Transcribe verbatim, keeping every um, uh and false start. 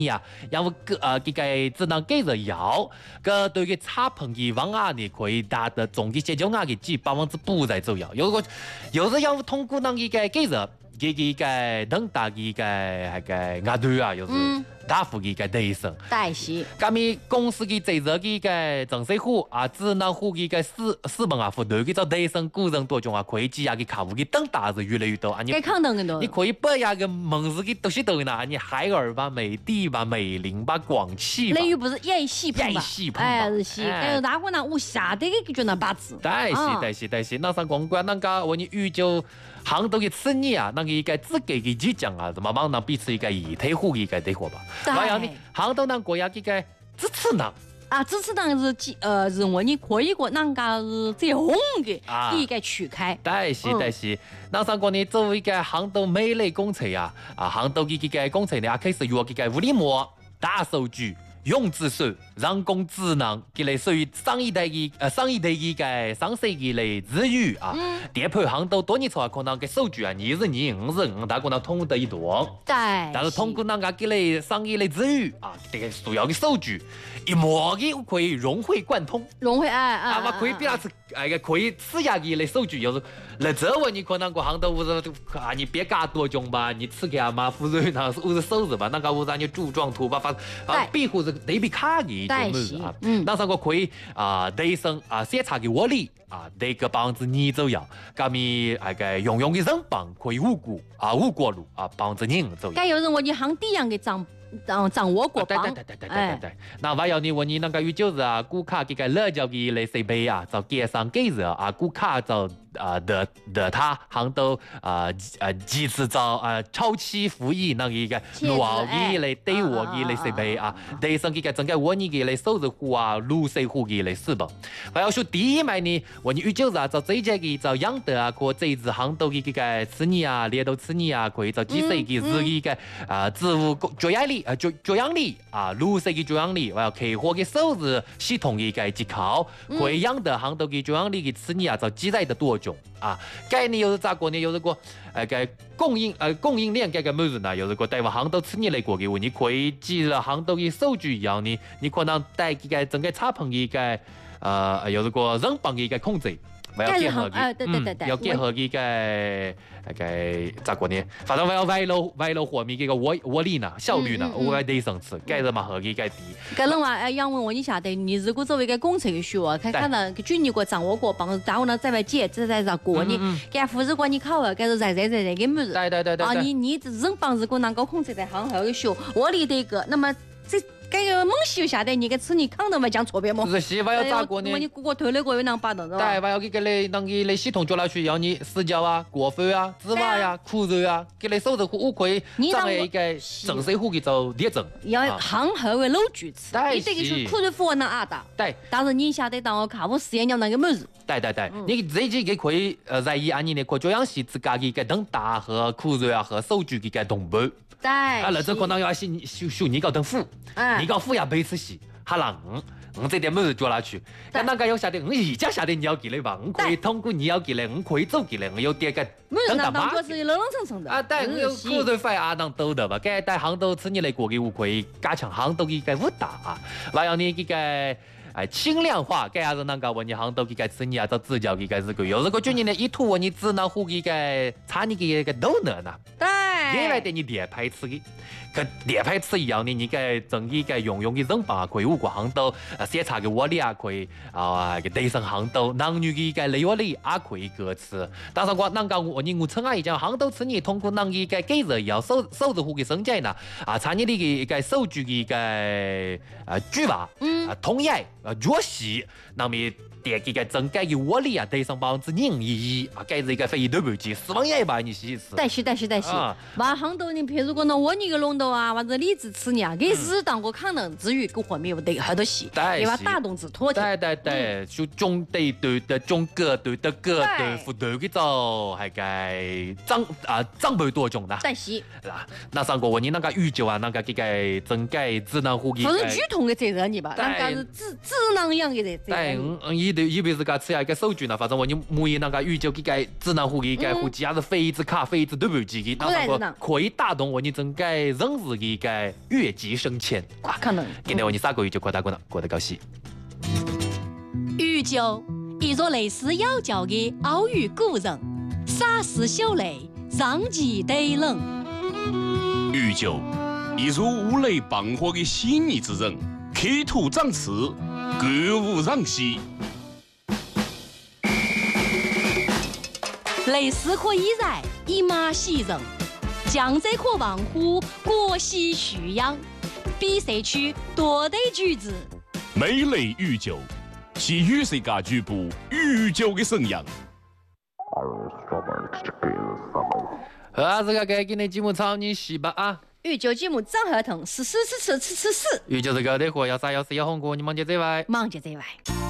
呀，因为个呃，这个只能给人要，个对个差朋友往啊，你可以达到总的解决啊，给几百分之不在左右。有个有时要通过那个给人，这个个等大一个那个额度啊，又是大幅一个提升。 但是， 咁咪公司嘅制作嘅个政策户啊，智能户嘅个市市民啊，负担嘅就提升个人多种啊，会计啊嘅客户嘅等大是越来越多啊。 你看到嘅多， 你可以把呀个门市嘅东西都拿，你海尔吧、美的吧、美菱吧、广汽吧， 那又不是一系碰吧？ 一系碰吧， 哎，是系。哎，那个呢，我下得个就那八字。 但是但是但是，那上公关那个我你预就杭州嘅次年啊，那个一个自己嘅就讲啊，怎么帮那彼此一个以退户一个对货吧？还有你杭州那国家嘅个支持呢？ 啊，支持党是几呃是我你可以个那个是最红的一个区开。 但是但是，那上个呢作为一个杭州美类工程啊，啊杭州嘅嘅个工程呢，也开始用嘅个物理膜、大数据。用智术、人工智能，佢嚟属于上一代嘅呃上一代嘅个上世纪嚟资源啊，地盤杭州多年前可能嘅數據啊，二是二、五是五，但可能通得一多。 對。 但是通過那個嘅嚟上一類資源啊，這個所要嘅數據，一模嘅可以融會貫通。 融會啊啊！ 啊嘛可以比那次哎個可以吃下嘅嚟數據，有時嚟這我你可能個杭州屋子啊，你別家多種吧，你吃嘅嘛，或者那屋子收入吧，那個屋子你柱狀圖吧，發啊庇護是對比卡嘅種物啊，嗯，那上個可以啊提升啊檢查嘅獲利啊，得個百分之二左右，咁咪那個用用嘅人幫可以五過啊五過路啊百分之二左右。 該有人我你行第樣嘅漲。掌掌握過邦， 對對對對對對。那還有你話你那個宇宙啊，顧客嘅個樂交嘅嚟設備啊，就加上幾日啊，顧客就啊的的他行到啊啊支持就啊超期服務那個個路嘅嚟對我嘅嚟設備啊，提升嘅個整個我你嘅嚟收入戶啊，路水戶嘅嚟是吧？還有說第一買呢，話你宇宙啊，就這隻嘅就養得啊，個這隻行到嘅個次年啊，列到次年啊，可以就幾歲嘅自己嘅啊自我作業力。啊，作作樣力啊，路線嘅作樣力，還有期貨嘅收入系統嘅個結構，可以養得行到嘅作樣力嘅次年啊，就記載得多種啊。概念又是咋個呢？又是個誒個供應誒供應鏈嘅個麼子呢？又是個帶話行到次年嚟過嘅話，你可以記了行到嘅數據以後呢，你可能帶嘅個整個差評嘅個誒又是個人幫嘅個控制。要結合嘅，嗯，要結合嘅個那個咋個呢？反正我要外露外露貨面嘅個獲獲利呢，效率呢，我要提升次，改咗嘛合嘅改低。 個人話誒，楊文我你曉得，你如果作為個工程學啊，佢可能佢專業個掌握過幫，然後呢再來解，再來讓過你，佢富士過你考啊，佢就在在在在嘅麼子？ 對對對對。 啊，你你人幫如果能夠控制在行好嘅學，獲利的個，那麼這。這個猛秀下來，你個吃你扛到咪講錯別麼？ 是西瓜要咋過呢？ 我你個個推了過有能把到的。 對，我要給個你那個你系統做下去，要你私教啊、過分啊、芝麻呀、苦肉啊，給你收入戶五塊，作為一個正社會嘅就列證。 要行好嘅老句子，你這個是苦肉戶能壓到。 對。 但是你曉得當我客戶實驗了那個麼子？ 對對對，你這幾個可以呃在意安尼呢，可這樣是自家嘅個等大和苦肉啊和數據嘅個同步。 對。 啊，那這可能要先修修你個等富，你個富也彼此是，哈啦五，五這點麼子做下去。但那個要曉得，我而家曉得你要給你吧，我可以通過你要給你，我可以做給你，我有點個等大媽。 麼子是冷冷清清的。 啊，對，我有苦肉費啊，能兜的吧？該在杭州吃你來過嘅，我可以加強杭州嘅個武打啊，還有你這個。哎，輕量化，搿也是能夠為你杭州嘅個次年啊，做指教嘅個是個，有時個今年呢，一圖為你智能戶嘅個差你嘅個都能呐。 對。 另外對你連排次嘅，個連排次以後呢，你個整個個用用嘅人幫啊，可以五個杭州啊，檢查嘅獲利啊，可以啊，個提升杭州，男女嘅個利獲利也可以各次。但是我能夠我你我稱啊，講杭州次年通過能嘅個計算以後收收入戶嘅升級呢，啊，產業嘅個數據嘅個啊巨化，啊，統一。啊，弱勢，那麼第幾個增加嘅獲利啊，提升百分之零一啊，計是一個非常不濟，四萬一百你試一試。 但是但是但是，話杭州人譬如講，那我你個龍頭啊，或者李子吃呢，佢是當個可能至於個方面得好多戲，你話大動子拖對對對，就中對對的中個對的個對副對嘅就係個增啊增倍多種啦。 但是嗱，那上個我你那個宇宙啊，那個幾個增加智能戶嘅， 不是巨通嘅責任你吧？那個是智智能樣嘅責任。 對，伊對伊別是個吃下個數據呢，反正我你每那個宇宙幾個智能戶嘅個戶籍也是非常卡非常對不起嘅，那上個上， 可以打动我你整个认识的一个越级升迁啊。 可能。 今天我你啥个语就过打过了，过得高兴。 渔酒，一座类似妖教的澳语古人，洒湿小泪，让其得冷。 渔酒，一座五雷傍火的细腻之人，刻图长刺，歌舞让戏。 类似可以然，以马喜人；江浙可望乎，国喜蓄养。比赛区多得举子， 美类渔酒，是与世界局部渔酒的沈阳。 好啊，这个给今天节目操你洗吧啊！ 预酒节目长合同，是是是是是是是。 预酒这个的货要啥要是要红过，你忙接这位， 忙就这位。